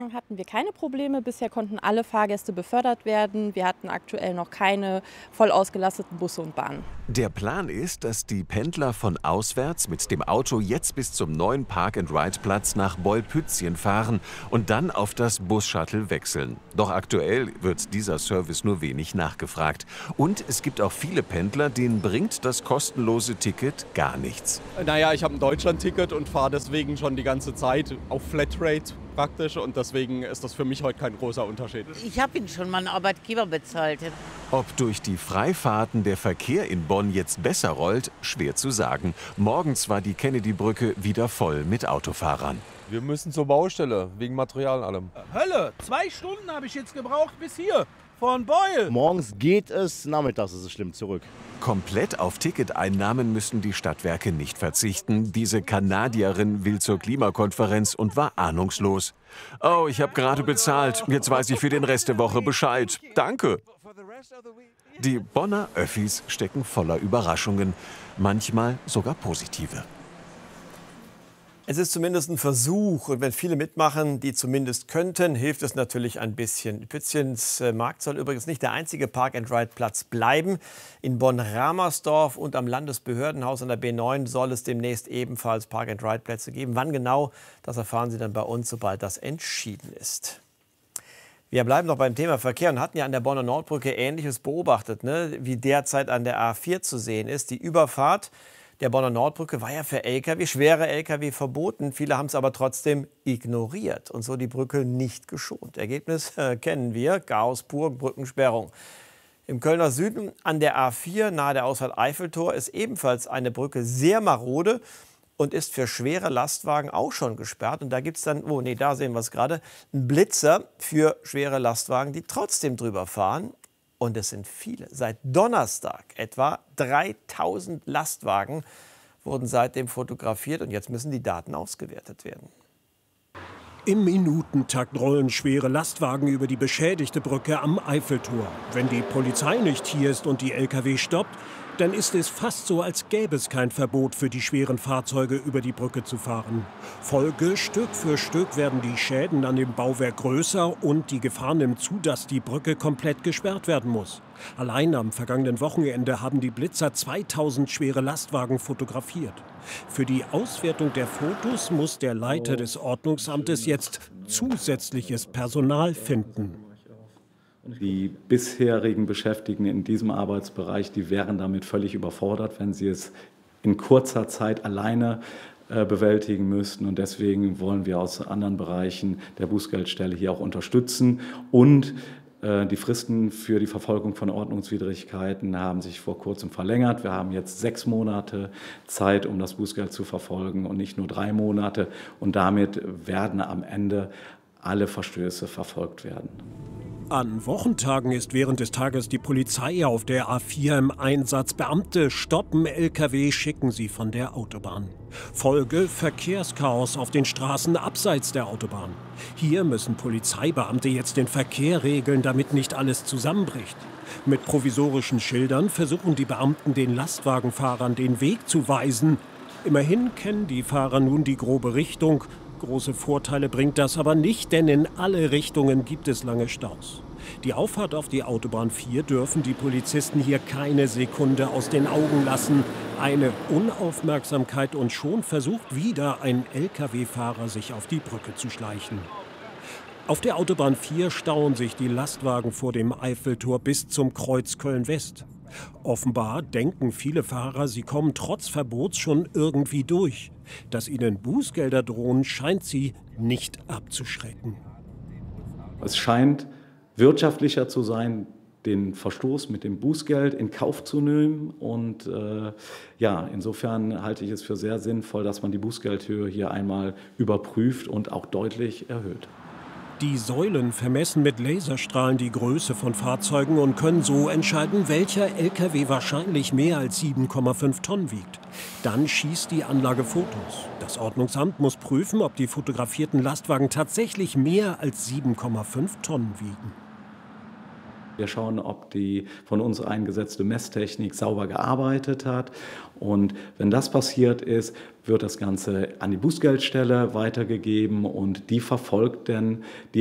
Hatten wir keine Probleme. Bisher konnten alle Fahrgäste befördert werden. Wir hatten aktuell noch keine voll ausgelasteten Busse und Bahnen. Der Plan ist, dass die Pendler von auswärts mit dem Auto jetzt bis zum neuen Park-and-Ride-Platz nach Bolpützchen fahren und dann auf das Bus-Shuttle wechseln. Doch aktuell wird dieser Service nur wenig nachgefragt. Und es gibt auch viele Pendler, denen bringt das kostenlose Ticket gar nichts. Naja, ich habe ein Deutschland-Ticket und fahre deswegen schon die ganze Zeit auf Flatrate praktisch und deswegen ist das für mich heute kein großer Unterschied. Ich habe ihn schon meinen Arbeitgeber bezahlt. Ob durch die Freifahrten der Verkehr in Bonn jetzt besser rollt, schwer zu sagen. Morgens war die Kennedy-Brücke wieder voll mit Autofahrern. Wir müssen zur Baustelle, wegen Material und allem. Hölle, 2 Stunden habe ich jetzt gebraucht bis hier, von Beul. Morgens geht es, nachmittags ist es schlimm zurück. Komplett auf Ticketeinnahmen müssen die Stadtwerke nicht verzichten. Diese Kanadierin will zur Klimakonferenz und war ahnungslos. Oh, ich habe gerade bezahlt, jetzt weiß ich für den Rest der Woche Bescheid. Danke. Die Bonner Öffis stecken voller Überraschungen, manchmal sogar positive. Es ist zumindest ein Versuch und wenn viele mitmachen, die zumindest könnten, hilft es natürlich ein bisschen. Pützchens Markt soll übrigens nicht der einzige Park-and-Ride-Platz bleiben. In Bonn-Ramersdorf und am Landesbehördenhaus an der B9 soll es demnächst ebenfalls Park-and-Ride-Plätze geben. Wann genau, das erfahren Sie dann bei uns, sobald das entschieden ist. Wir bleiben noch beim Thema Verkehr und hatten ja an der Bonner Nordbrücke Ähnliches beobachtet, ne? Wie derzeit an der A4 zu sehen ist. Die Überfahrt der Bonner Nordbrücke war ja für Lkw, schwere Lkw verboten. Viele haben es aber trotzdem ignoriert und so die Brücke nicht geschont. Ergebnis kennen wir, Chaos pur, Brückensperrung. Im Kölner Süden an der A4 nahe der Ausfahrt Eiffeltor ist ebenfalls eine Brücke sehr marode und ist für schwere Lastwagen auch schon gesperrt. Und da gibt es dann, oh nee, da sehen wir es gerade, einen Blitzer für schwere Lastwagen, die trotzdem drüber fahren. Und es sind viele. Seit Donnerstag etwa 3000 Lastwagen wurden seitdem fotografiert. Und jetzt müssen die Daten ausgewertet werden. Im Minutentakt rollen schwere Lastwagen über die beschädigte Brücke am Eiffeltor. Wenn die Polizei nicht hier ist und die Lkw stoppt, dann ist es fast so, als gäbe es kein Verbot für die schweren Fahrzeuge über die Brücke zu fahren. Folge: Stück für Stück werden die Schäden an dem Bauwerk größer und die Gefahr nimmt zu, dass die Brücke komplett gesperrt werden muss. Allein am vergangenen Wochenende haben die Blitzer 2000 schwere Lastwagen fotografiert. Für die Auswertung der Fotos muss der Leiter des Ordnungsamtes jetzt zusätzliches Personal finden. Die bisherigen Beschäftigten in diesem Arbeitsbereich, die wären damit völlig überfordert, wenn sie es in kurzer Zeit alleine bewältigen müssten. Und deswegen wollen wir aus anderen Bereichen der Bußgeldstelle hier auch unterstützen. Und die Fristen für die Verfolgung von Ordnungswidrigkeiten haben sich vor kurzem verlängert. Wir haben jetzt 6 Monate Zeit, um das Bußgeld zu verfolgen und nicht nur 3 Monate. Und damit werden am Ende alle Verstöße verfolgt werden. An Wochentagen ist während des Tages die Polizei auf der A4 im Einsatz. Beamte stoppen Lkw, schicken sie von der Autobahn. Folge: Verkehrschaos auf den Straßen abseits der Autobahn. Hier müssen Polizeibeamte jetzt den Verkehr regeln, damit nicht alles zusammenbricht. Mit provisorischen Schildern versuchen die Beamten den Lastwagenfahrern den Weg zu weisen. Immerhin kennen die Fahrer nun die grobe Richtung. Große Vorteile bringt das aber nicht, denn in alle Richtungen gibt es lange Staus. Die Auffahrt auf die Autobahn 4 dürfen die Polizisten hier keine Sekunde aus den Augen lassen. Eine Unaufmerksamkeit und schon versucht wieder ein Lkw-Fahrer, sich auf die Brücke zu schleichen. Auf der Autobahn 4 stauen sich die Lastwagen vor dem Eiffeltor bis zum Kreuz Köln-West. Offenbar denken viele Fahrer, sie kommen trotz Verbots schon irgendwie durch. Dass ihnen Bußgelder drohen, scheint sie nicht abzuschrecken. Es scheint wirtschaftlicher zu sein, den Verstoß mit dem Bußgeld in Kauf zu nehmen. Und insofern halte ich es für sehr sinnvoll, dass man die Bußgeldhöhe hier einmal überprüft und auch deutlich erhöht. Die Säulen vermessen mit Laserstrahlen die Größe von Fahrzeugen und können so entscheiden, welcher Lkw wahrscheinlich mehr als 7,5 Tonnen wiegt. Dann schießt die Anlage Fotos. Das Ordnungsamt muss prüfen, ob die fotografierten Lastwagen tatsächlich mehr als 7,5 Tonnen wiegen. Wir schauen, ob die von uns eingesetzte Messtechnik sauber gearbeitet hat. Und wenn das passiert ist, wird das Ganze an die Bußgeldstelle weitergegeben und die verfolgt dann die